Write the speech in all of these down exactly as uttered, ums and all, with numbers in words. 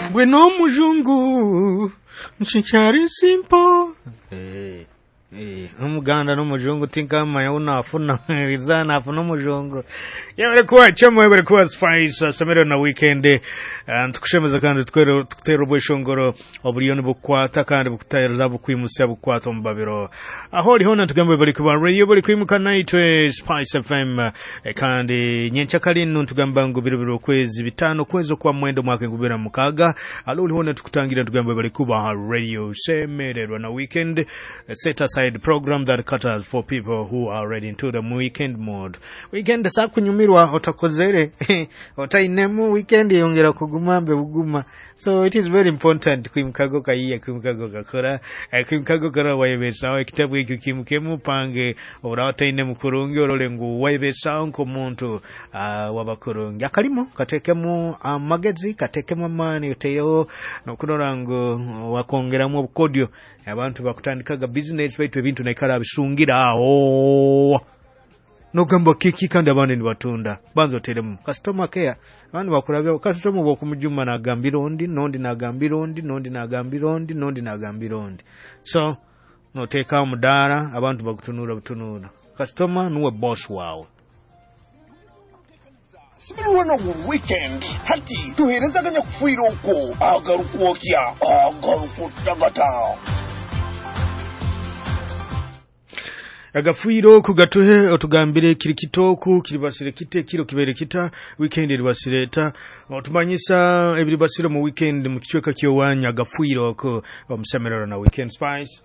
Bwe no mujungu nchikyari simple. Eh eh umuganda no mujungu tinkama yauna afuna rizana afuna mujungu. Yabere kwa chamo yabere kwa Spice samero na weekend and tukushemeza kandi twero tukutero bweshongoro oburiyoni bukwata kandi bukutayira bukwimusa bukwata mbabiro. Aholi hona tugambe bali kuba radio bali kwimuka naitwe Spice F M kandi nyencha kalinu tugamba ngo biribiro kwezi bitano kwezo kwa mwendo mwaka ngubira mukaga aloli hona tukutangira tugambe bali kuba radio semererwa na weekend set aside program that caters for people who are ready into the weekend mode. Weekend sakunyumirwa otakozere otainemu weekend yongera kugumambe buguma, so it is very important kwimukago kayiye kwimukago gakora kwimukago kora wayebesa kitabu iki kimukemu pange orautainemu kurungi orole ngu wayebesa nko muntu uh, wabakurungi akalimo katekemu amagezi katekemu amani uteyo nokunora ngo wakongeramu obukodyo abantu bakutandikaga business baitu ebintu naikara bisungira aho no gamba kiki kandi abandi ni batunda banzo teremu customer care abantu bakurabya customer bo kumujuma na gambirondi nondi na gambirondi nondi na gambirondi nondi na gambirondi so no teka mudara abantu bakutunura butunura customer nuwe boss wao. Sibirwana weekend hati tuhereza ganya kufuira uko agarukuokya agarukutagata agafuiro kugatuhe otugambire kirikitoku kiribasire kite kiro kiberekita weekend ribasireta otumanyisa ebiribasire mu weekend mu kichweka kyowanya agafuiro ko omusemerero na weekend Spice.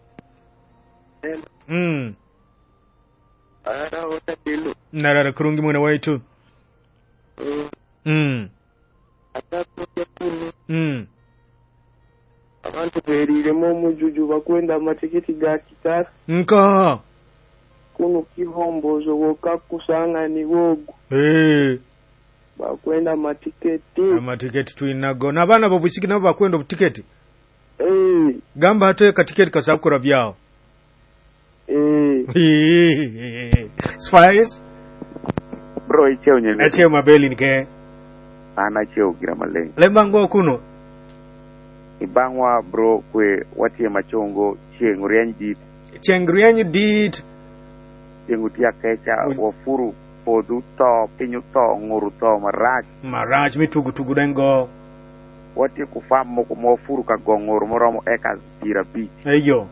Mm. Ara otatilu. Narara kurungi mwana waitu. Mm. Mm. Abantu beriremo mujuju bakwenda amatiketi ga kitara. Nka. Kuno kihombozo woka kusanga ni wogu. Eh. Bakwenda amatiketi. Amatiketi tuinago. Na bana babusiki nabo bakwenda butiketi. Eh. Gamba hate katiketi kasakura byao. Eh. Spice. Bro icheo nyene. Acheo mabeli nike. Ana cheo gira maleng. Lembango kuno. Ibangwa bro kwe watie machongo chengurianji. Chengurianji dit. Chengutia kecha wafuru podu to pinyu to nguru to maraj. Maraj mitugu tugu dengo. Watie kufamu kumofuru kagonguru moromo eka zira bi. Eyo.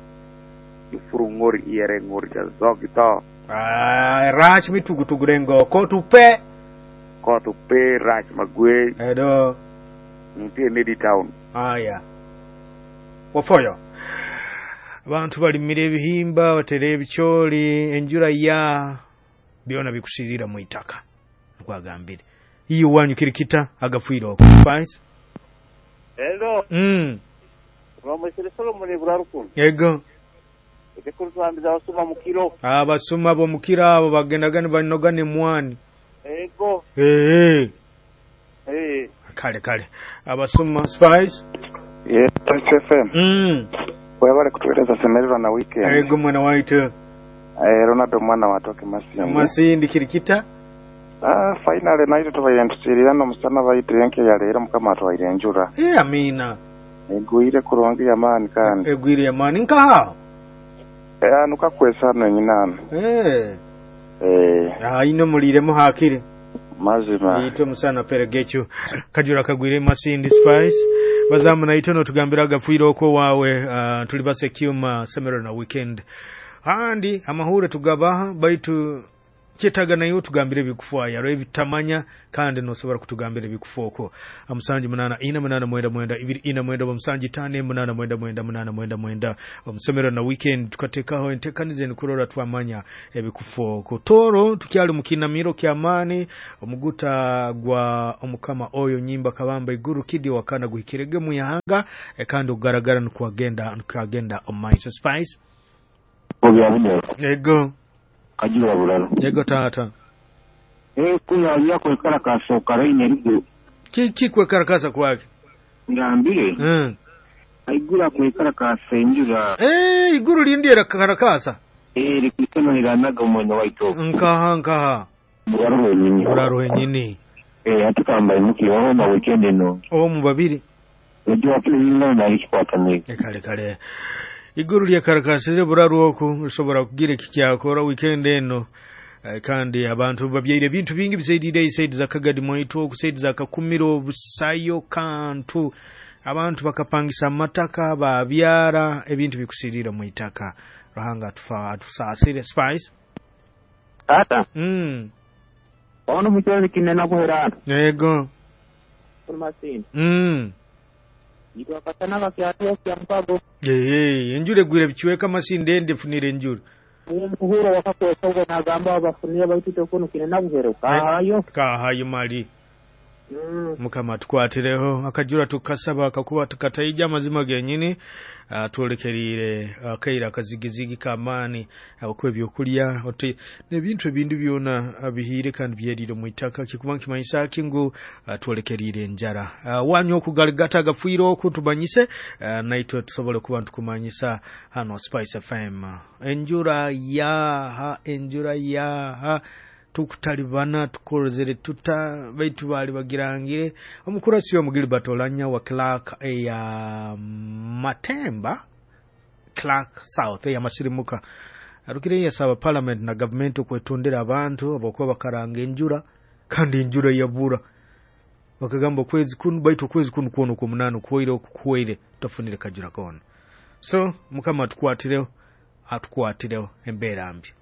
Furu ngori iere ngori cha zogi to. Ah, raj mitugu tugu dengo. Kotu pe. Kotu pe raj magwe. Edo. Ntie nedi town. Ah, yeah. Wafoyo. Abantu bali mire bihimba batere bicholi enjura ya biona bikushirira mu itaka kwagambire iyo wanyu kirikita agafuiro Spice. Hello. Mm. Bamusire solo muri burarukundo. Yego. Ete kurutwambiza abasuma mu kiro. Abasuma bo mukira abo bagendagane banogane mwani. Ego. Eh eh. Eh. Kale kale. Abasuma Spice. Yes, F M. Mm. Wewe wale kutueleza semerera na weekend. Ego mwana waito. Eh, Ronaldo mwana watoke Masindi. Masindi kirikita. Ah, finally naito tubayentusirira no musana bayite yanke ya lero mukama twayirenjura. Eh, amina. Eguire kurongi yamani kandi. Eguire yamani nka. Eh, anuka kwesana nyinana. Eh. Eh. Ah, ino muliremo hakire. Mazima. Yito musana peregecho kajura kagwire Masindi Spice. Bazamu na itono tugambira agafuiro ko wawe uh, tulibase kiuma semerero na weekend. Handi amahure tugabaha baitu chetaga na yo tugambire bikufaya rebi tamanya kandi no sobora kutugambire bikufoko. Amusanji munana ina munana mwenda mwenda ibiri ina mwenda bamusanji tane munana mwenda mwenda munana mwenda mwenda omusemerero na weekend tukateka ho entekanize nkurora twamanya ebikufoko. Toro tukyali mukinamiro kyamani omuguta gwa omukama oyo nyimba kabamba iguru kidi wakana guhikirege mu yahanga e kandi ugaragara nukwagenda nkagenda on my Spice. Ego. Kajura bulalo. Yego tata. Eh kuna yako ikara kasoka raine rigo. Ki ki kwe karakasa kwake. Ngambire. Mm. Aigura kwe karakasa injura. Eh iguru lindira karakasa. Eh likisema niranaga mwana waito. Nkaha nkaha. Buraruwe nyini. Buraruwe nyini. Eh atukamba imuki wao na weekend no. O mu babiri. Ejjo apulino na ikikwatane. Kale kale. Iguru lya karakasire buraruoku usobora kugira kikyakora weekend eno. Uh, kandi abantu babyeire bintu bingi bisaidide isaidi za kagadi moito kusaidi za kakumiro busayo kantu abantu bakapangisa mataka babyara ebintu bikusirira mu itaka rahanga tufa tusasire spice Tata. Mm. Ono mukyali kinena kuherana. Yego. Formasini. Mm. Yitwa katana bakyatwa kyampago. Eh, enjure gwire bikiweka masinde ende funire enjure. Umuhuro wakakosa nagamba abafunira bayitute kuno kinena buhero. Kahayo. Kahayo mali. Mm. Mukama tukwatireho akajura tukasaba akakuba tukatayija amazima genyini uh, tuolekerire akaira uh, akazigizigi kamani abakwe byokulya ote nebintu ebindi byona abihire kandi byerire mu itaka kikuba kimanyisa kingu uh, tuolekerire njara uh, wanyo okugaligata agafuiro okutubanyise uh, naitwe tusobole kuba ntukumanyisa hano Spice F M enjura ya ha enjura ya ha tukutalibana tukozere tuta baitu bali bagirangire omukurasi yo mugili batolanya wa Clark ya Matemba Clark South ya Masirimuka arukire ya saba parliament na government okwetondera abantu abakwa bakaranga enjura kandi enjura yabura bakagamba kwezi kunu baitu kwezi kunu kuono ku munano kuoire okukuoire tofunire kajura kona so mukama tukwatireho atukwatireho embera mbi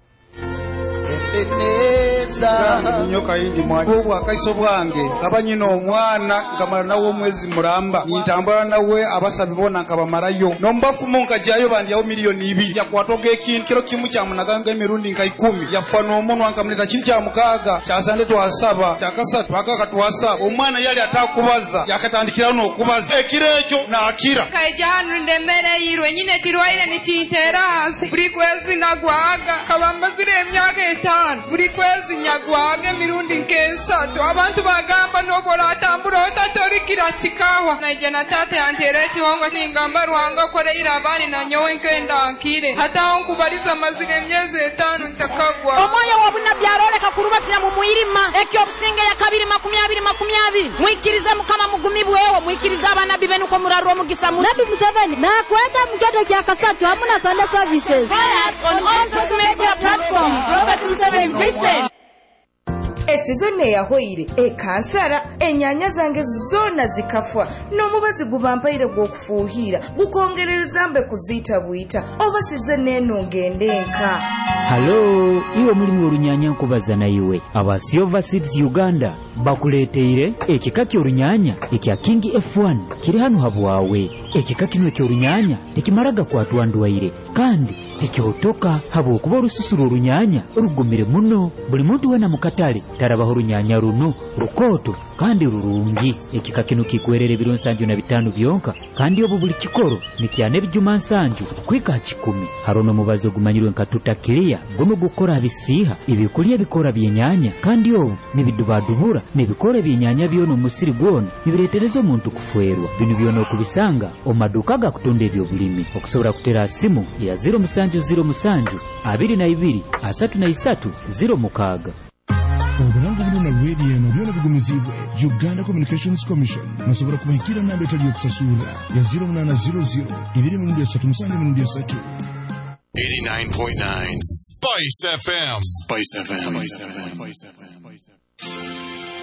Neza nyoka yindi mwaje obwa kaiso bwange abanyino omwana nkamara nawo mwezi muramba nintambara nawe abasabibona nkabamarayo nombafu munka jayo bandi yawo milioni ibiri yakwatoge ikintu kiro kimu kya munaganga emirundi nka ikumi yafano omuntu wankamuleta kiri kya mukaga cyasande twasaba cyakasatu akaka twasaba omwana yali atakubaza yakatandikira no kubaza ekirecho nakira kajyanu ndemere yirwe nyine kirwaire ni kinterasi buri kwezi nagwaga kabamba zire emyaka etano buri kwezi nyagwaga mirundi nkesatu abantu bagamba nobora atambura otatorikira kikawa naje na tate yantere kihongo kingamba rwanga kore irabani na nyowe nkenda nkire hata onkubaliza mazire myezi etano ntakagwa omoyo wabuna byaroleka kurubatira mu muirima ekyo businge ya kabiri makumyabiri makumyabiri mwikirize mukama mugumi bwewo mwikirize abana bibenu ko murarwo mugisamu Nabi Museveni na kwenda mgeto kya kasatu hamuna Sunday services on all social media platforms Robert Museveni Christian esizone yahoire ekansara enyanya zange zona zikafwa n'omubazi gubampaire gwokufuhira gukongereza mbe kuzita buita oba sizone nongendenka Hello iwe mulimi orunyanya nkubaza na iwe aba Silver Seeds Uganda bakuleteire ekikaki orunyanya ekya King F one kiri hano habwawe ekikaki no ekyo orunyanya tekimaraga kwatwandwaire kandi tekyotoka habo kuba rususuru orunyanya rugumire muno buli muntu wena mukatale tarabaho orunyanya runo rukoto kandi rurungi ekikaki no kikwerere biro nsanju na bitanu byonka kandi obu buli kikoro nikyane bijuma nsanju kwika kikumi harono mubazo gumanyirwe nkatuta kilia guno gukora bisiha ibikulya bikora byenyanya kandi obu nibidubadubura nibikora byenyanya byono musiri gwono nibireterezo omuntu kufwerwa bino byono kubisanga omaduka gakutonda ebyo bulimi okusobora kutera simu ya zero musanju zero musanju abiri na ibiri asatu na isatu zero mukaga Obulango buno na radio na byona bigumizibwe Uganda Communications Commission nasobora kubahikira namba etali yokusasula ya zero nine zero zero ibiri mu ndia satu musanga mu ndia satu eighty-nine point nine Spice F M Spice F M